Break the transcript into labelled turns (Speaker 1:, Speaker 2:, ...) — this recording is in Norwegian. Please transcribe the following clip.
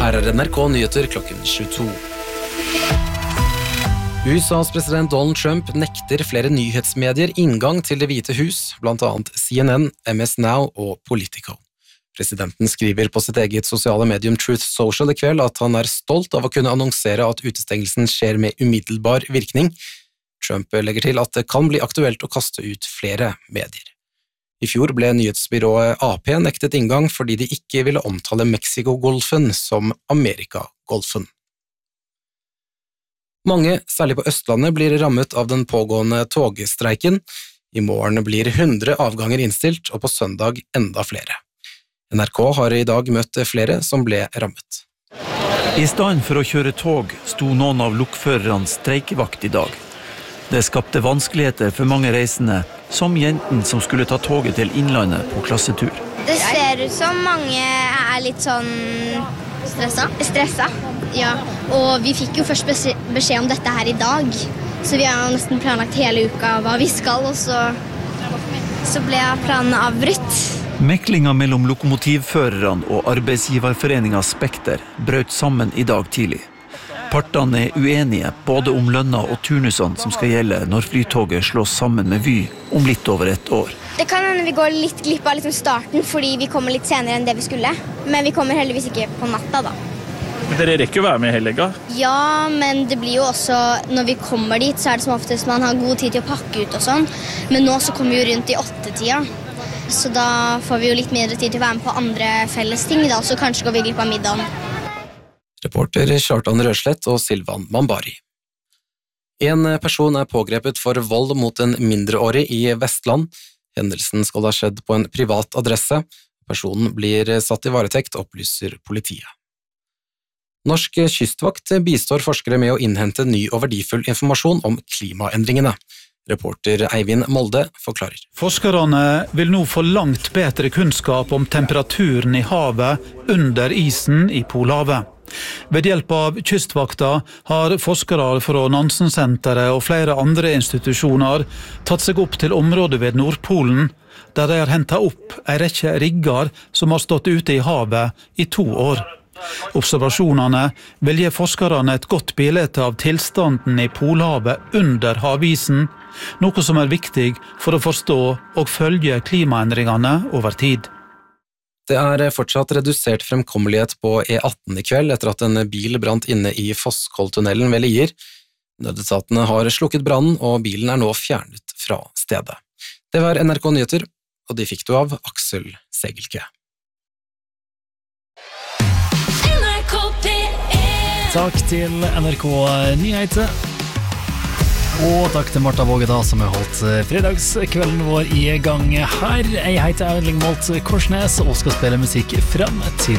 Speaker 1: Her NRK Nyheter klokken 22. USAs president Donald Trump nekter flere nyhetsmedier inngang til Det hvite hus, blant annet CNN, MS Now og Politico. Presidenten skriver på sitt eget sosiale medium Truth Social i kveld at han stolt av å kunne annonsere at utestengelsen skjer med umiddelbar virkning. Trump legger til at det kan bli aktuelt å kaste ut flere medier. I fjor ble nyhetsbyrået AP nektet inngang fordi de ikke ville omtale Mexiko-golfen som Amerika-golfen. Mange, særlig på Østlandet, blir rammet av den pågående togstreiken. I morgen blir 100 avganger innstilt, og på søndag enda flere. NRK har i dag møtt flere som ble rammet.
Speaker 2: I stedet for å kjøre tog sto noen av lokførerne streikevakt i dag. Det skapte vanskeligheter for mange reisende, som jenten som skulle ta toget til Innlandet på klassetur.
Speaker 3: Det ser ut som mange litt sånn stressa. Ja, og vi fikk jo først beskjed om dette her i dag, så vi har nesten planlagt hele uka hva vi skal, og så ble planen avbrutt.
Speaker 2: Meklinga mellom lokomotivførerne og arbeidsgiverforeninga Spekter brøt sammen i dag tidlig. Partene uenige både om lønna og turnusene som skal gjelde når flytoget slås sammen med Vy om litt over et år.
Speaker 3: Det kan hende vi går litt glipp av starten fordi vi kommer litt senere enn det vi skulle, men vi kommer heldigvis ikke på natta da.
Speaker 4: Men dere rekker jo være med hele helga?
Speaker 3: Ja, men det blir jo også, når vi kommer dit, så det som oftest man har god tid til å pakke ut og sånn, men nå så kommer vi jo rundt i 8-tida, så da får vi jo litt mindre tid til å være med på andre felles ting da, så kanskje går vi glipp av middagen.
Speaker 1: Reporter Kjartan Røslett og Silvan Mambari. En person pågrepet for vold mot en mindreårig i Vestland. Hendelsen skal ha skjedd på en privat adresse. Personen blir satt i varetekt, opplyser politiet. Norsk kystvakt bistår forskere med å innhente ny og verdifull informasjon om klimaendringene. Reporter Eivind Molde forklarer.
Speaker 5: Forskerne vil nå få langt bedre kunnskap om temperaturen i havet under isen i Polhavet. Ved hjelp av kystvakta har forskere fra Nansen-senteret og flere andre institusjoner tatt seg opp til området ved Nordpolen, der de har hentet opp en rekke rigger som har stått ute i havet i 2 år. Observasjonene vil gi forskerne et godt bilde av tilstanden i Polhavet under havisen, noe som viktig for å forstå og følge klimaendringene over tid.
Speaker 1: Det fortsatt redusert fremkommelighet på E18 i kveld etter at en bil brant inne i Fosskolltunnelen ved Lier. Nødetatene har slukket brannen, og bilen nå fjernet fra stedet. Det var NRK Nyheter, og de fikk du av Aksel Segelke.
Speaker 6: Takk til NRK Nyheter. Og takk til Martha Våge da, som har holdt fredagskvelden vår i gang her. Jeg heter Erling Molt Korsnes og skal spille musikk frem til